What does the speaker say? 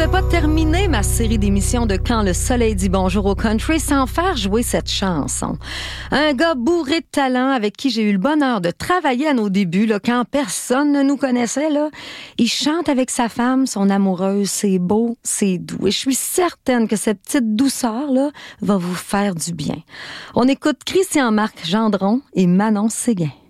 pouvais pas terminer ma série d'émissions de Quand le soleil dit bonjour au country sans faire jouer cette chanson. Un gars bourré de talent avec qui j'ai eu le bonheur de travailler à nos débuts, là, quand personne ne nous connaissait. Là. Il chante avec sa femme, son amoureuse. C'est beau, c'est doux. Et je suis certaine que cette petite douceur là va vous faire du bien. On écoute Christian-Marc Gendron et Manon Séguin.